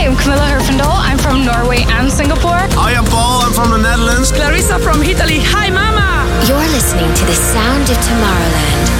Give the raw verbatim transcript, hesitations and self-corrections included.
am Camilla Herfindahl. I'm from Norway and Singapore. I am Paul. I'm from the Netherlands. Clarissa from Italy. Hi, Mama. You're listening to the sound of Tomorrowland.